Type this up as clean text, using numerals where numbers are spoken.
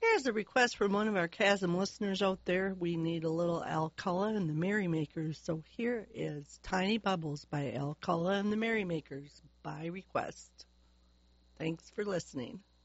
Here's a request from one of our Chasm listeners out there. We need a little Alcala and the Merrymakers. So here is Tiny Bubbles by Alcala and the Merrymakers by request. Thanks for listening.